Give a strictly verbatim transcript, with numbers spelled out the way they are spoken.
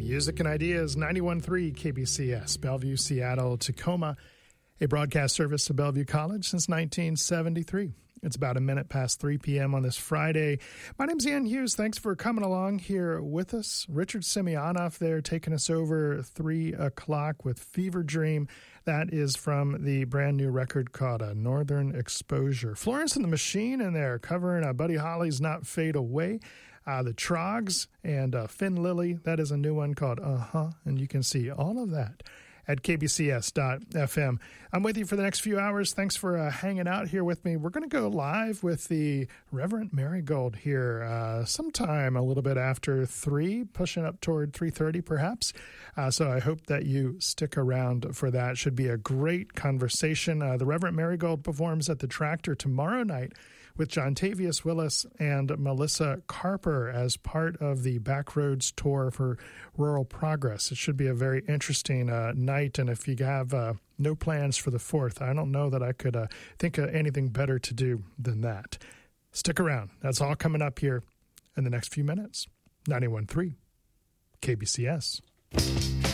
Music and Ideas, ninety-one point three K B C S, Bellevue, Seattle, Tacoma, a broadcast service of Bellevue College since nineteen seventy-three. It's about a minute past three p.m. on this Friday. My name's Ian Hughes. Thanks for coming along here with us. Richard Simeonoff there taking us over three o'clock with Fever Dream. That is from the brand new record called uh, Northern Exposure. Florence and the Machine in there covering uh, Buddy Holly's Not Fade Away. Uh, the Trogs and uh, Finn Lily. That is a new one called Uh-Huh. And you can see all of that at k b c s dot f m. I'm with you for the next few hours. Thanks for uh, hanging out here with me. We're going to go live with the Reverend Marigold here uh, sometime a little bit after three, pushing up toward three thirty perhaps. Uh, so I hope that you stick around for that. Should be a great conversation. Uh, the Reverend Marigold performs at the Tractor tomorrow night with John Tavius Willis and Melissa Carper as part of the Backroads Tour for Rural Progress. It should be a very interesting uh, night, and if you have uh, no plans for the fourth, I don't know that I could uh, think of anything better to do than that. Stick around. That's all coming up here in the next few minutes. ninety-one point three K B C S.